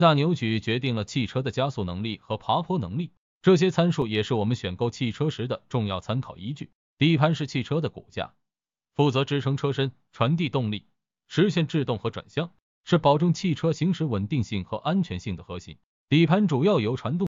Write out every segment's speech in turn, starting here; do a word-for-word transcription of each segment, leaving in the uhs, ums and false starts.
大扭矩决定了汽车的加速能力和爬坡能力，这些参数也是我们选购汽车时的重要参考依据。底盘是汽车的骨架，负责支撑车身、传递动力、实现制动和转向，是保证汽车行驶稳定性和安全性的核心。底盘主要由传动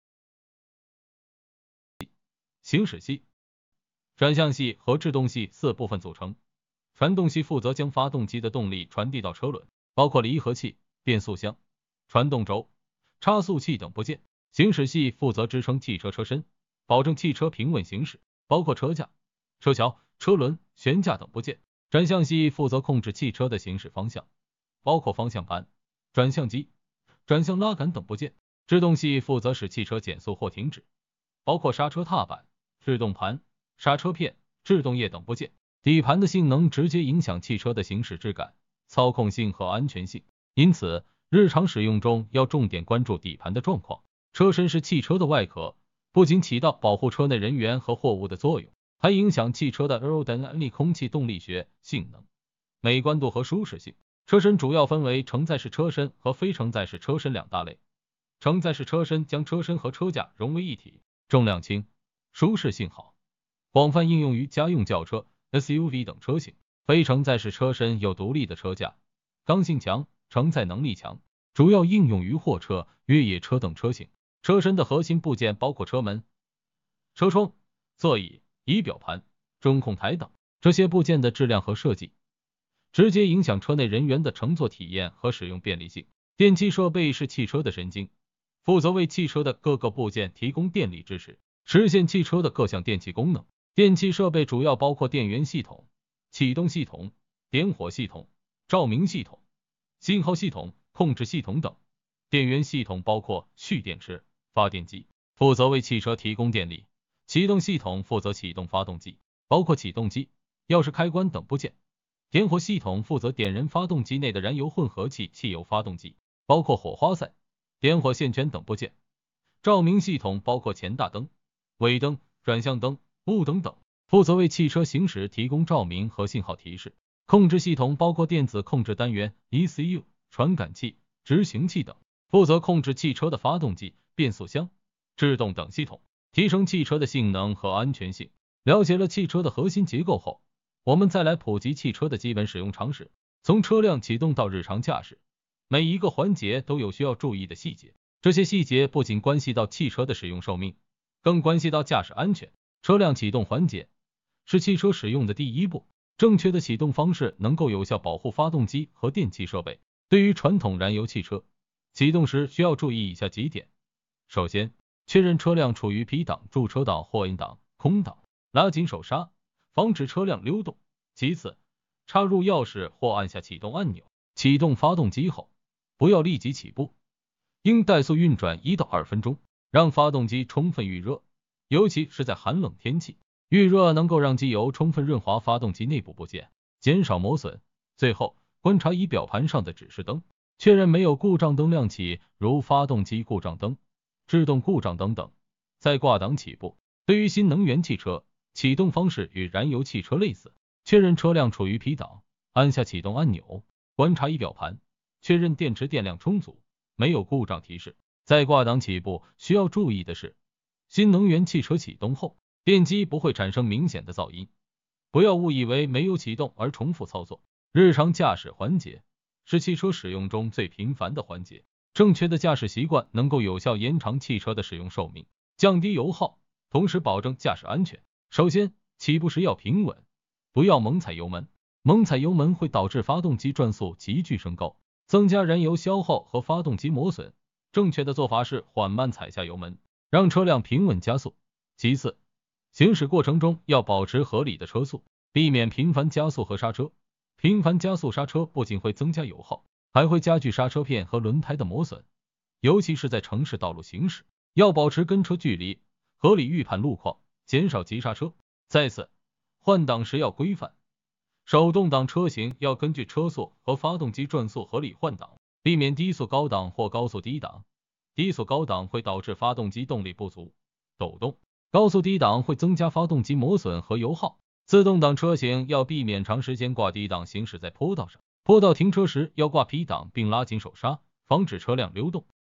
系、行驶系、转向系和制动系四部分组成。传动系负责将发动机的动力传递到车轮，包括离合器、变速箱、传动轴、差速器等部件。行驶系负责支撑汽车车身，保证汽车平稳行驶，包括车架、车桥、车轮、悬架等部件。转向系负责控制汽车的行驶方向，包括方向盘、转向机、转向拉杆等部件。制动系负责使汽车减速或停止，包括刹车踏板、制动盘、刹车片、制动液等部件。底盘的性能直接影响汽车的行驶质感、操控性和安全性，因此日常使用中要重点关注底盘的状况。车身是汽车的外壳，不仅起到保护车内人员和货物的作用，还影响汽车的 aerodynamic 空气动力学性能、美观度和舒适性。车身主要分为承载式车身和非承载式车身两大类。承载式车身将车身和车架融为一体，重量轻，舒适性好，广泛应用于家用轿车、S U V 等车型。非承载式车身有独立的车架，刚性强，承载能力强，主要应用于货车、越野车等车型。车身的核心部件包括车门、车窗、座椅、仪表盘、中控台等，这些部件的质量和设计直接影响车内人员的乘坐体验和使用便利性。电气设备是汽车的神经，负责为汽车的各个部件提供电力支持，实现汽车的各项电气功能。电气设备主要包括电源系统、启动系统、点火系统、照明系统、信号系统、控制系统等。电源系统包括蓄电池、发电机，负责为汽车提供电力。启动系统负责启动发动机，包括启动机、钥匙开关等部件。点火系统负责点燃发动机内的燃油混合气汽油发动机，包括火花塞、点火线圈等部件。照明系统包括前大灯、尾灯、转向灯、雾灯等，负责为汽车行驶提供照明和信号提示。控制系统包括电子控制单元、E C U、传感器、执行器等，负责控制汽车的发动机、变速箱、制动等系统，提升汽车的性能和安全性。了解了汽车的核心结构后，我们再来普及汽车的基本使用常识。从车辆启动到日常驾驶，每一个环节都有需要注意的细节，这些细节不仅关系到汽车的使用寿命，更关系到驾驶安全。车辆启动环节是汽车使用的第一步，正确的启动方式能够有效保护发动机和电气设备。对于传统燃油汽车，启动时需要注意以下几点。首先，确认车辆处于 P 档、驻车档或 N 档、空档，拉紧手刹，防止车辆溜动。其次，插入钥匙或按下启动按钮。启动发动机后，不要立即起步，应怠速运转一到二分钟，让发动机充分预热，尤其是在寒冷天气，预热能够让机油充分润滑发动机内部部件，减少磨损。最后，观察仪表盘上的指示灯，确认没有故障灯亮起，如发动机故障灯、制动故障灯等，再挂档起步。对于新能源汽车，启动方式与燃油汽车类似，确认车辆处于 P 档，按下启动按钮，观察仪表盘，确认电池电量充足，没有故障提示，再挂档起步。需要注意的是，新能源汽车启动后，电机不会产生明显的噪音，不要误以为没有启动而重复操作。日常驾驶环节是汽车使用中最频繁的环节，正确的驾驶习惯能够有效延长汽车的使用寿命，降低油耗，同时保证驾驶安全。首先，起步时要平稳，不要猛踩油门，猛踩油门会导致发动机转速急剧升高，增加燃油消耗和发动机磨损。正确的做法是缓慢踩下油门，让车辆平稳加速。其次，行驶过程中要保持合理的车速，避免频繁加速和刹车。频繁加速刹车不仅会增加油耗，还会加剧刹车片和轮胎的磨损，尤其是在城市道路行驶，要保持跟车距离，合理预判路况，减少急刹车。再次，换挡时要规范，手动挡车型要根据车速和发动机转速合理换挡，避免低速高档或高速低档。低速高档会导致发动机动力不足、抖动，高速低档会增加发动机磨损和油耗。自动挡车型要避免长时间挂低档行驶在坡道上，坡道停车时要挂 P 档并拉紧手刹，防止车辆溜动。